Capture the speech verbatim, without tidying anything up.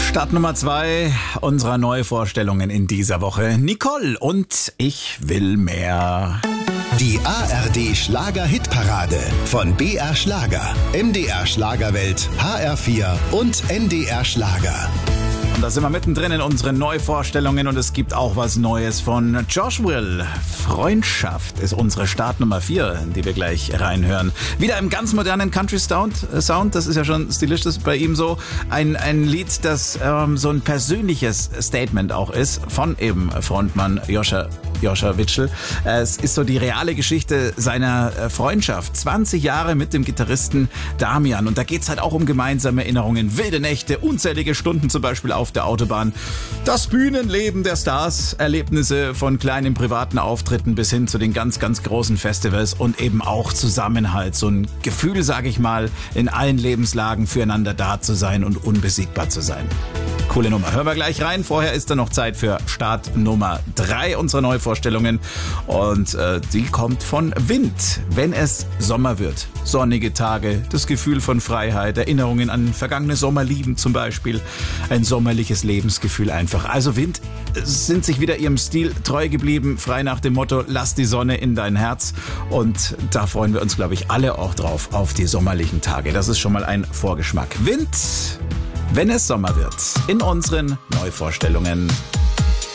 Start Nummer zwei unserer Neuvorstellungen in dieser Woche. Nicole und Ich will mehr. Die A R D Schlager-Hitparade von B R Schlager, M D R Schlagerwelt, H R vier und N D R Schlager. Und da sind wir mittendrin in unseren Neuvorstellungen und es gibt auch was Neues von Josh Will. Freundschaft ist unsere Start Nummer vier, die wir gleich reinhören. Wieder im ganz modernen Country-Sound, Sound, das ist ja schon stilistisch bei ihm so. Ein, ein Lied, das ähm, so ein persönliches Statement auch ist von eben Frontmann Joscha Joscha Witschel. Es ist so die reale Geschichte seiner Freundschaft. zwanzig Jahre mit dem Gitarristen Damian. Und da geht's halt auch um gemeinsame Erinnerungen, wilde Nächte, unzählige Stunden zum Beispiel auf der Autobahn. Das Bühnenleben der Stars, Erlebnisse von kleinen privaten Auftritten bis hin zu den ganz, ganz großen Festivals und eben auch Zusammenhalt. So ein Gefühl, sage ich mal, in allen Lebenslagen füreinander da zu sein und unbesiegbar zu sein. Coole Nummer. Hören wir gleich rein. Vorher ist dann noch Zeit für Start Nummer drei unserer Neuvorstellungen. Und äh, die kommt von Wind. Wenn es Sommer wird. Sonnige Tage, das Gefühl von Freiheit, Erinnerungen an vergangene Sommerlieben zum Beispiel. Ein sommerliches Lebensgefühl einfach. Also Wind sind sich wieder ihrem Stil treu geblieben. Frei nach dem Motto, lass die Sonne in dein Herz. Und da freuen wir uns, glaube ich, alle auch drauf, auf die sommerlichen Tage. Das ist schon mal ein Vorgeschmack. Wind, wenn es Sommer wird, in unseren Neuvorstellungen.